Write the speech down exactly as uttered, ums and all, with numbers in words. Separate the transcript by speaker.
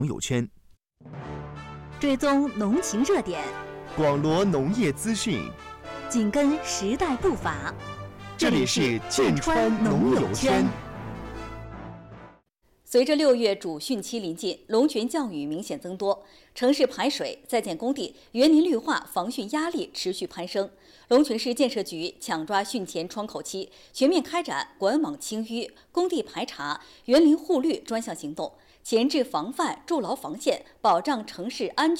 Speaker 1: 农友圈，
Speaker 2: 追踪农情热点，
Speaker 1: 广罗农业资讯，
Speaker 2: 紧跟时代步伐。
Speaker 1: 这里是建川农友圈。
Speaker 3: 随着六月主汛期临近，龙泉降雨明显增多，城市排水、在建工地、园林绿化防汛压力持续攀升。龙泉市建设局抢抓汛前窗口期，全面开展管网清淤、工地排查、园林护绿专项行动，前置防范、筑牢防线，保障城市安全